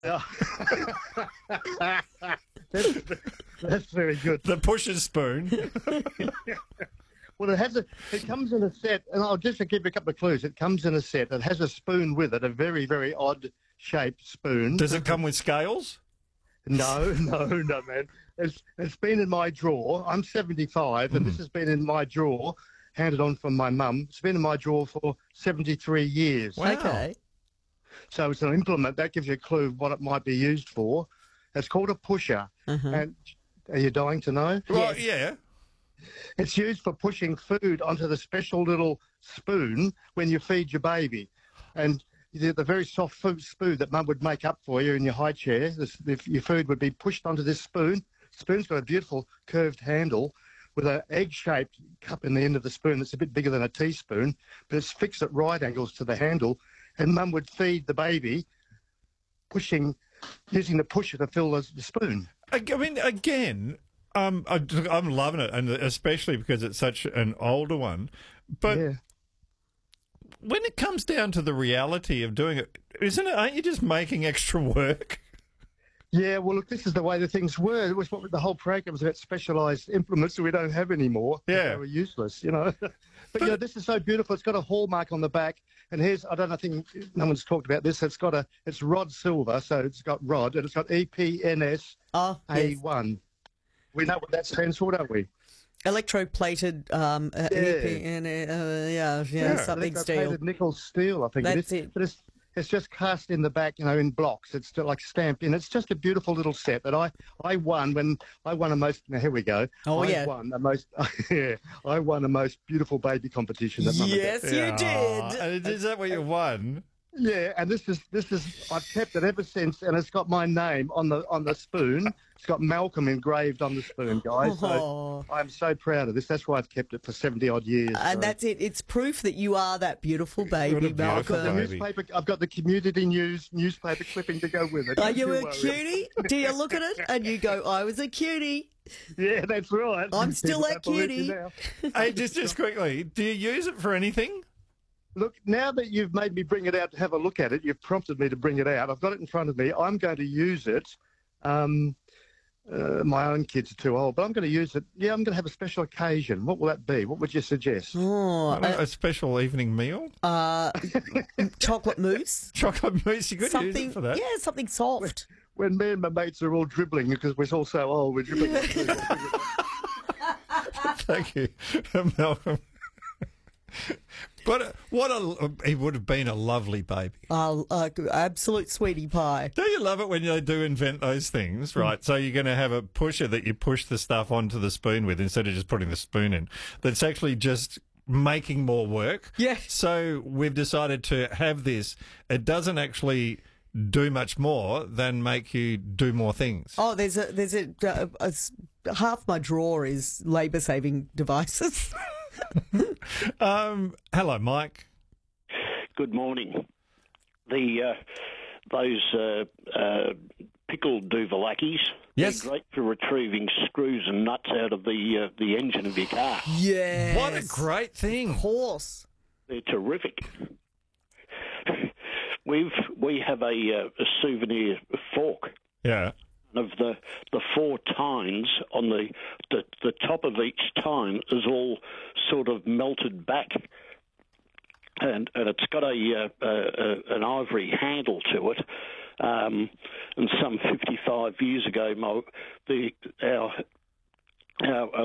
Yeah. that's, that's very good. The pusher spoon. Well, it comes in a set, and I'll just give you a couple of clues. It comes in a set. It has a spoon with it, a very, very odd shaped spoon. Does it come with scales? No, man. It's been in my drawer. I'm 75, and this has been in my drawer, handed on from my mum. It's been in my drawer for 73 years. Wow. Okay. So it's an implement. That gives you a clue of what it might be used for. It's called a pusher. And are you dying to know? Well, yeah. It's used for pushing food onto the special little spoon when you feed your baby. And the very soft food spoon that Mum would make up for you in your high chair, your food would be pushed onto this spoon. The spoon's got a beautiful curved handle with an egg-shaped cup in the end of the spoon that's a bit bigger than a teaspoon, but it's fixed at right angles to the handle. And Mum would feed the baby using the pusher to fill the spoon. I mean, again, I'm loving it, and especially because it's such an older one. But Yeah. when it comes down to the reality of doing it, aren't you just making extra work? Yeah, well, look, this is the way the things were. It was what the whole program was about, specialised implements that we don't have anymore. Yeah. They were useless, you know. But this is so beautiful. It's got a hallmark on the back. And I think no one's talked about this. It's Rod Silver, so it's got Rod, and it's got EPNS A1. We know what that stands for, don't we? Electroplated, something steel. Electroplated nickel steel, I think That's it is. it. But it's just cast in the back, in blocks. It's still like stamped in. It's just a beautiful little set that I won when I won a most. Now here we go. Oh, I won the most. Yeah, I won the most beautiful baby competition. That Mum had. Yes, you did. And is that what you won? Yeah, and this is I've kept it ever since, and it's got my name on the spoon. It's got Malcolm engraved on the spoon, guys. So I'm so proud of this. That's why I've kept it for 70 odd years. And that's it. It's proof that you are that beautiful baby, What a beautiful Malcolm. baby. I've got the Community News newspaper clipping to go with it. Are Don't you a worry. cutie? Do you look at it and you go, I was a cutie? Yeah, that's right. I'm still People that don't believe you cutie. now. Hey, just quickly, do you use it for anything? Look, now that you've made me bring it out to have a look at it, you've prompted me to bring it out. I've got it in front of me. I'm going to use it. My own kids are too old, but I'm going to use it. Yeah, I'm going to have a special occasion. What will that be? What would you suggest? Oh, A special evening meal? chocolate mousse. Chocolate mousse, you could use Something, it for that. yeah, something soft. When me and my mates are all dribbling because we're all so old, we're dribbling. Thank you, Malcolm. But he would have been a lovely baby. Absolute sweetie pie. Don't you love it when they do invent those things, right? So you're going to have a pusher that you push the stuff onto the spoon with instead of just putting the spoon in. That's actually just making more work. Yeah. So we've decided to have this. It doesn't actually do much more than make you do more things. Oh, there's half my drawer is labour-saving devices. Hello, Mike. Good morning. Those pickled Duvalakis, Yes. they're great for retrieving screws and nuts out of the engine of your car. Yes. What a great thing. Of course. They're terrific. We have a souvenir fork. Yeah. Of the four tines on the top of each tine is all sort of melted back, and it's got an ivory handle to it. And some 55 years ago, our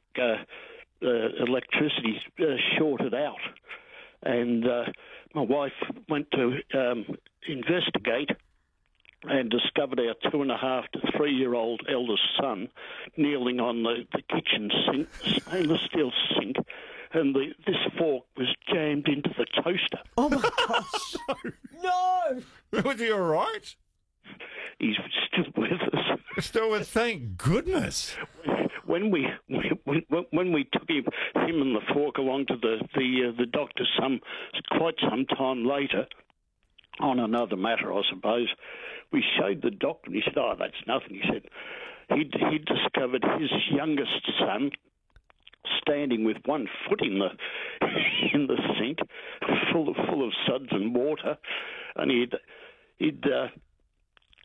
electricity shorted out, and my wife went to investigate and discovered our 2.5 to 3 year old eldest son kneeling on the kitchen sink, stainless steel sink, and this fork was jammed into the toaster. Oh my gosh! No. Was he all right? He's still with us. Still with, thank goodness. When we took him and the fork along to the doctor quite some time later, on another matter, I suppose, we showed the doctor, and he said, "Oh, that's nothing." He said he'd discovered his youngest son standing with one foot in the sink, full of suds and water, and he'd